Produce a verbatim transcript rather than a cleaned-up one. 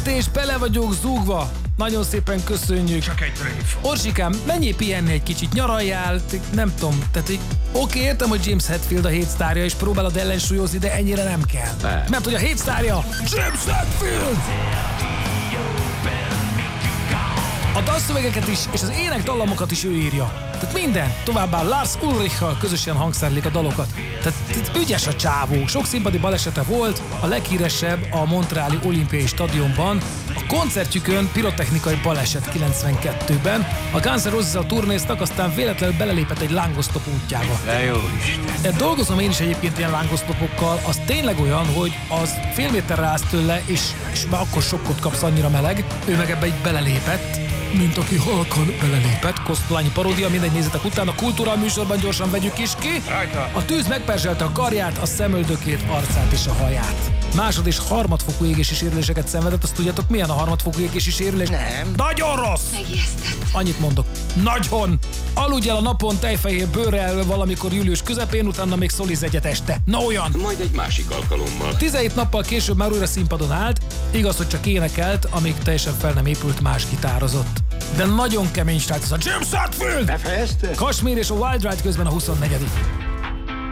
Jelentés, bele vagyok zúgva. Nagyon szépen köszönjük. Csak egy tréfa. Orzsikám, menjél pihenni egy kicsit, nyaraljál, nem tudom, tehát így, oké, értem, hogy James Hetfield a hét sztárja, és próbálod ellensúlyozni, de ennyire nem kell. Ne. Mert hogy a hét sztárja James Hetfield! A dalszövegeket is, és az ének dallamokat is ő írja. Tehát minden. Továbbá Lars Ulrichal közösen hangszerlik a dalokat. Tehát, tehát ügyes a csávó. Sok színpadi balesete volt, a leghíresebb a Montreali olimpiai stadionban. A koncertjükön pirotechnikai baleset kilencvenkettőben. A Guns N' Roses-al turnéztak, aztán véletlenül belelépett egy lángosztop útjába. De jó Isten. Dolgozom én is egyébként ilyen lángosztopokkal, az tényleg olyan, hogy az fél méterre állsz tőle, és, és már akkor sokkot kapsz, annyira meleg. Ő meg ebbe egy belelépett, mint aki halkan belelépett. Kosztolányi paródia, mindegy, nézzetek utána. A Kultúra műsorban gyorsan vegyük is ki. Rajta. A tűz megperzselte a karját, a szemöldökét, arcát és a haját. Másod- és harmadfokú égési sérüléseket szenvedett, azt tudjátok milyen a harmadfokú égési sérülés? Nem. Nagyon rossz! Megijesztett. Annyit mondok. Nagyon! Aludj el a napon tejfehér bőrrel valamikor július közepén, utána még szoliz egyet este. Na olyan! Majd egy másik alkalommal. tizenhét nappal később már újra színpadon állt, igaz, hogy csak énekelt, amíg teljesen fel nem épült, más gitározott. De nagyon kemény srác ez a James Hetfield! Befejezte? Kashmir és a Wild Ride közben a huszonnegyedik